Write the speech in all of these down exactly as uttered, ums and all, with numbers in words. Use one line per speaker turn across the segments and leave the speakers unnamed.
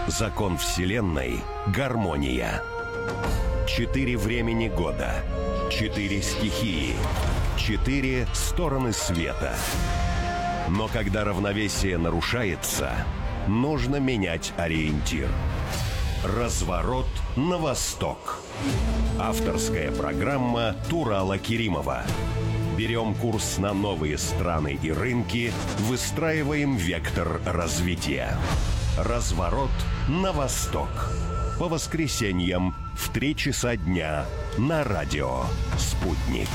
Закон Вселенной – гармония. Четыре времени года. Четыре стихии. Четыре стороны света. Но когда равновесие нарушается, нужно менять ориентир. Разворот на восток. Авторская программа Турала Керимова. Берем курс на новые страны и рынки, выстраиваем вектор развития. Разворот на восток. По воскресеньям в три часа дня на радио «Спутник».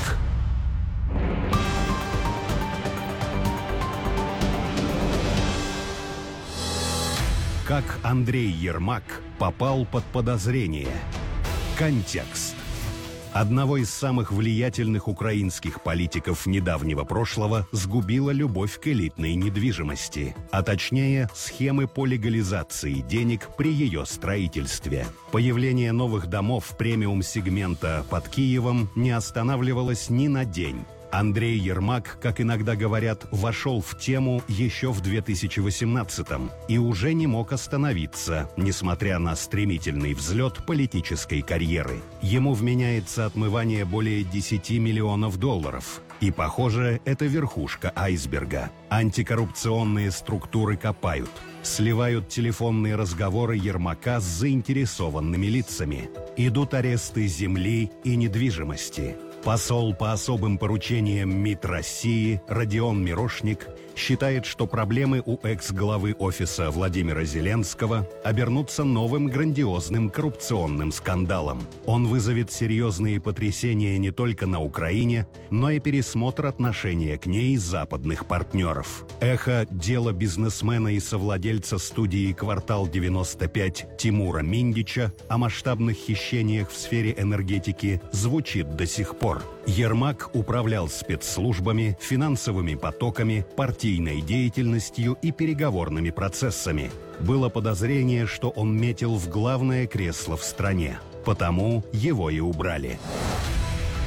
Как Андрей Ермак попал под подозрение. Контекст. Одного из самых влиятельных украинских политиков недавнего прошлого сгубила любовь к элитной недвижимости, а точнее схемы по легализации денег при ее строительстве. Появление новых домов премиум-сегмента под Киевом не останавливалось ни на день. Андрей Ермак, как иногда говорят, вошел в тему еще в две тысячи восемнадцатом и уже не мог остановиться, несмотря на стремительный взлет политической карьеры. Ему вменяется отмывание более десяти миллионов долларов. И, похоже, это верхушка айсберга. Антикоррупционные структуры копают, сливают телефонные разговоры Ермака с заинтересованными лицами. Идут аресты земли и недвижимости. Посол по особым поручениям МИД России Родион Мирошник считает, что проблемы у экс-главы офиса Владимира Зеленского обернутся новым грандиозным коррупционным скандалом. Он вызовет серьезные потрясения не только на Украине, но и пересмотр отношения к ней западных партнеров. Эхо дела бизнесмена и совладельца студии «Квартал девяносто пять» Тимура Миндича о масштабных хищениях в сфере энергетики звучит до сих пор. Ермак управлял спецслужбами, финансовыми потоками, партийной деятельностью и переговорными процессами. Было подозрение, что он метил в главное кресло в стране. Потому его и убрали.